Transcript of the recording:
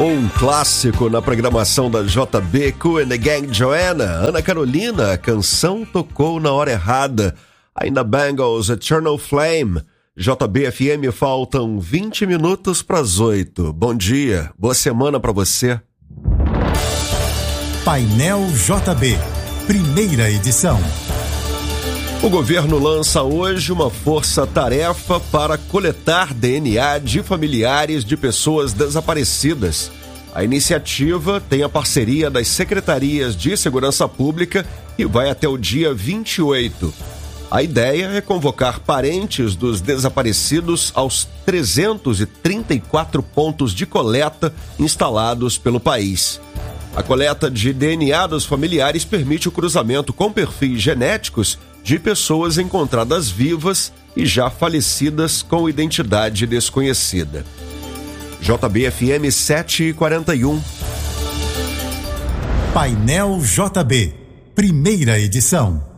Um clássico na programação da JB, Kool and the Gang Joanna. Ana Carolina, a canção tocou na hora errada. Ainda Bangles, Eternal Flame. JB-FM, faltam 20 minutos para as 8. Bom dia, boa semana para você. Painel JB, primeira edição. O governo lança hoje uma força-tarefa para coletar DNA de familiares de pessoas desaparecidas. A iniciativa tem a parceria das Secretarias de Segurança Pública e vai até o dia 28. A ideia é convocar parentes dos desaparecidos aos 334 pontos de coleta instalados pelo país. A coleta de DNA dos familiares permite o cruzamento com perfis genéticos de pessoas encontradas vivas e já falecidas com identidade desconhecida. JB-FM 7h41. Painel JB, primeira edição.